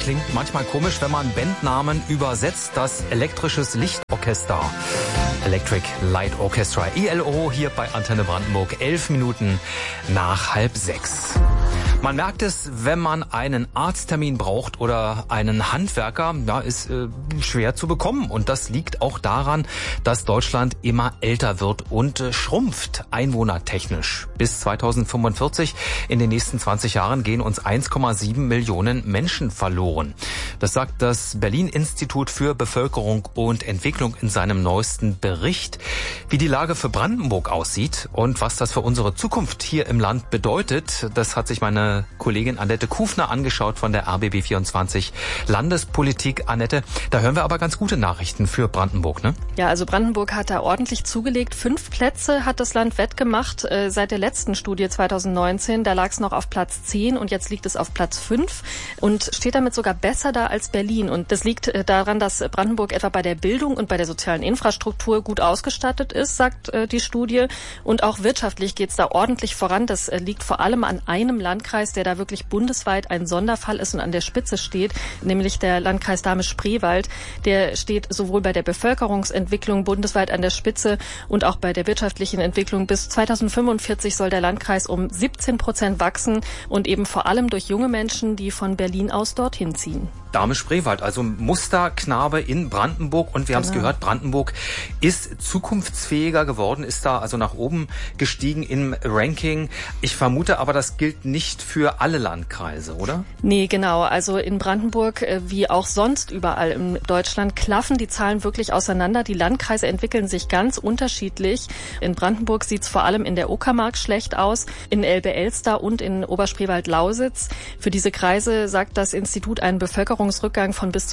klingt manchmal komisch, wenn man Bandnamen übersetzt. Das elektrisches Lichtorchester. Electric Light Orchestra, ELO, hier bei Antenne Brandenburg, 11 Minuten nach 5:30. Man merkt es, wenn man einen Arzttermin braucht oder einen Handwerker, ist schwer zu bekommen. Und das liegt auch daran, dass Deutschland immer älter wird und schrumpft, einwohnertechnisch. Bis 2045, in den nächsten 20 Jahren, gehen uns 1,7 Millionen Menschen verloren. Das sagt das Berlin-Institut für Bevölkerung und Entwicklung in seinem neuesten Bericht. Wie die Lage für Brandenburg aussieht und was das für unsere Zukunft hier im Land bedeutet, das hat sich meine Kollegin Annette Kufner angeschaut von der RBB24 Landespolitik. Annette, da hören wir aber ganz gute Nachrichten für Brandenburg, ne? Ja, also Brandenburg hat da ordentlich zugelegt. 5 Plätze hat das Land wettgemacht seit der letzten Studie 2019. Da lag es noch auf Platz 10 und jetzt liegt es auf Platz 5 und steht damit sogar besser da als Berlin. Und das liegt daran, dass Brandenburg etwa bei der Bildung und bei der sozialen Infrastruktur gut ausgestattet ist, sagt die Studie. Und auch wirtschaftlich geht es da ordentlich voran. Das liegt vor allem an einem Landkreis, der da wirklich bundesweit ein Sonderfall ist und an der Spitze steht, nämlich der Landkreis Dahme-Spreewald. Der steht sowohl bei der Bevölkerungsentwicklung bundesweit an der Spitze und auch bei der wirtschaftlichen Entwicklung. Bis 2045 soll der Landkreis um 17% wachsen und eben vor allem durch junge Menschen, die von Berlin aus dorthin ziehen. Dahme-Spreewald, also Musterknabe in Brandenburg. Und wir haben es gehört, Brandenburg ist zukunftsfähiger geworden, ist da also nach oben gestiegen im Ranking. Ich vermute aber, das gilt nicht für alle Landkreise, oder? Nee, genau. Also in Brandenburg, wie auch sonst überall in Deutschland, klaffen die Zahlen wirklich auseinander. Die Landkreise entwickeln sich ganz unterschiedlich. In Brandenburg sieht es vor allem in der Uckermark schlecht aus, in Elbe-Elster und in Oberspreewald-Lausitz. Für diese Kreise sagt das Institut einen Bevölkerungsrückgang von bis zu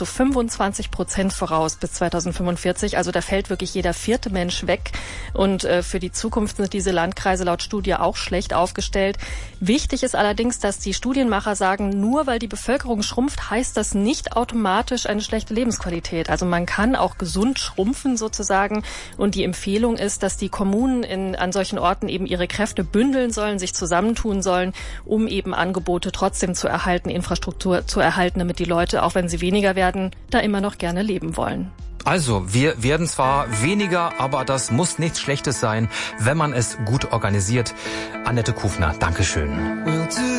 25% voraus bis 2045. Also da fällt wirklich jeder 4. Mensch weg. Und für die Zukunft sind diese Landkreise laut Studie auch schlecht aufgestellt. Wichtig ist allerdings, dass die Studienmacher sagen, nur weil die Bevölkerung schrumpft, heißt das nicht automatisch eine schlechte Lebensqualität. Also man kann auch gesund schrumpfen sozusagen. Und die Empfehlung ist, dass die Kommunen an solchen Orten eben ihre Kräfte bündeln sollen, sich zusammentun sollen, um eben Angebote trotzdem zu erhalten, Infrastruktur zu erhalten, damit die Leute, auch wenn sie weniger werden, da immer noch gerne leben wollen. Also, wir werden zwar weniger, aber das muss nichts Schlechtes sein, wenn man es gut organisiert. Annette Kufner, Dankeschön.